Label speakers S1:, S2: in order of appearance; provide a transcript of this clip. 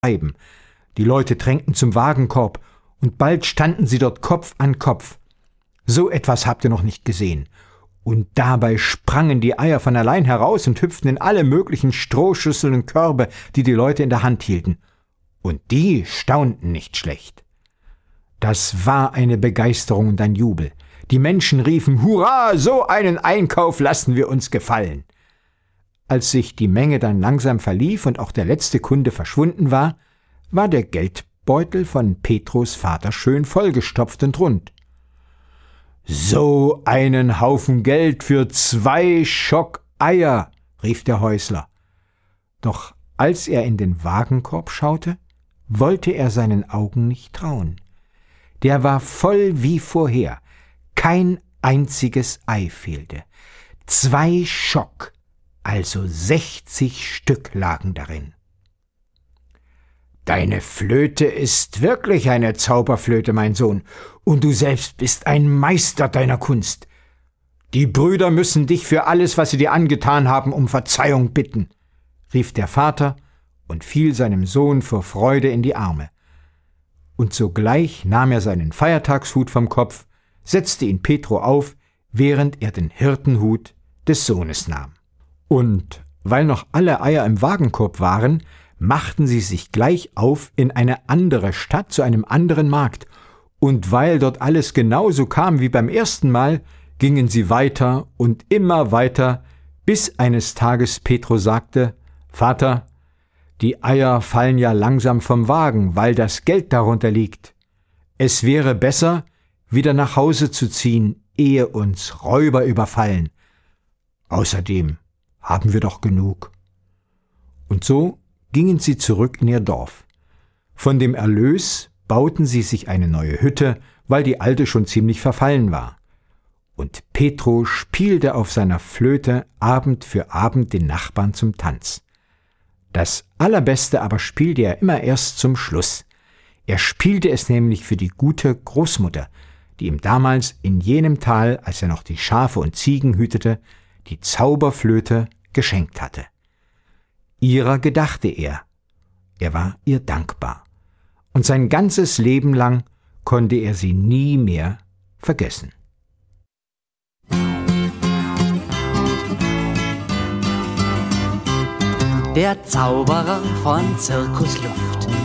S1: treiben. Die Leute drängten zum Wagenkorb, und bald standen sie dort Kopf an Kopf. So etwas habt ihr noch nicht gesehen. Und dabei sprangen die Eier von allein heraus und hüpften in alle möglichen Strohschüsseln und Körbe, die die Leute in der Hand hielten. Und die staunten nicht schlecht. Das war eine Begeisterung und ein Jubel. Die Menschen riefen: »Hurra, so einen Einkauf lassen wir uns gefallen!« Als sich die Menge dann langsam verlief und auch der letzte Kunde verschwunden war, war der Geldbeutel von Petrus Vater schön vollgestopft und rund. »So einen Haufen Geld für 2 Schock Eier«, rief der Häusler. Doch als er in den Wagenkorb schaute, wollte er seinen Augen nicht trauen. Der war voll wie vorher, kein einziges Ei fehlte. 2 Schock, also 60 Stück lagen darin. »Deine Flöte ist wirklich eine Zauberflöte, mein Sohn, und du selbst bist ein Meister deiner Kunst. Die Brüder müssen dich für alles, was sie dir angetan haben, um Verzeihung bitten«, rief der Vater und fiel seinem Sohn vor Freude in die Arme. Und sogleich nahm er seinen Feiertagshut vom Kopf, setzte ihn Petro auf, während er den Hirtenhut des Sohnes nahm. Und weil noch alle Eier im Wagenkorb waren, machten sie sich gleich auf in eine andere Stadt zu einem anderen Markt, und weil dort alles genauso kam wie beim ersten Mal, gingen sie weiter und immer weiter, bis eines Tages Petro sagte: »Vater, die Eier fallen ja langsam vom Wagen, weil das Geld darunter liegt. Es wäre besser, wieder nach Hause zu ziehen, ehe uns Räuber überfallen. Außerdem haben wir doch genug.« Und so gingen sie zurück in ihr Dorf. Von dem Erlös bauten sie sich eine neue Hütte, weil die alte schon ziemlich verfallen war. Und Petro spielte auf seiner Flöte Abend für Abend den Nachbarn zum Tanz. Das Allerbeste aber spielte er immer erst zum Schluss. Er spielte es nämlich für die gute Großmutter, die ihm damals in jenem Tal, als er noch die Schafe und Ziegen hütete, die Zauberflöte geschenkt hatte. Ihrer gedachte er. Er war ihr dankbar. Und sein ganzes Leben lang konnte er sie nie mehr vergessen.
S2: Der Zauberer von Zirkusluft.